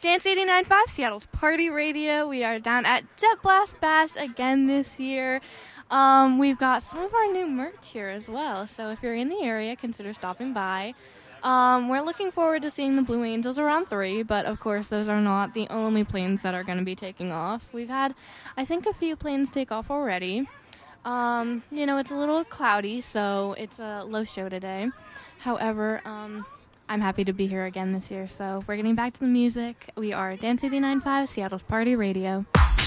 Dance 89.5, Seattle's Party Radio. We are down at Jet Blast Bash again this year. We've got some of our new merch here as well, so if you're in the area, consider stopping by. We're looking forward to seeing the Blue Angels around 3, but of course those are not the only planes that are going to be taking off. We've had, I think, a few planes take off already. It's a little cloudy, so it's a low show today. However, I'm happy to be here again this year, so we're getting back to the music. We are Dance 89.5, Seattle's Party Radio.